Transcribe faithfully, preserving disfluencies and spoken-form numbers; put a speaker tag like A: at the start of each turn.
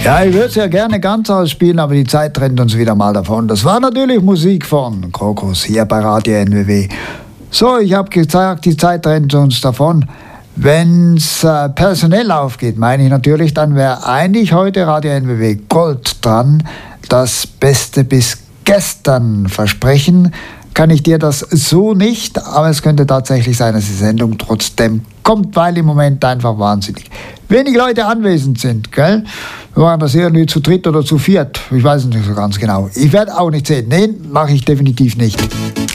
A: Ja, ich würde es ja gerne ganz ausspielen, aber die Zeit trennt uns wieder mal davon. Das war natürlich Musik von Krokus hier bei Radio N W W. So, ich habe gesagt, die Zeit trennt uns davon. Wenn es äh, personell aufgeht, meine ich natürlich, dann wäre eigentlich heute Radio N W W Gold dran. Das Beste bis gestern versprechen kann ich dir das so nicht, aber es könnte tatsächlich sein, dass die Sendung trotzdem kommt, weil im Moment einfach wahnsinnig wenig Leute anwesend sind, gell? Wir waren das irgendwie zu dritt oder zu viert, ich weiß es nicht so ganz genau. Ich werde auch nicht sehen, nein, mache ich definitiv nicht.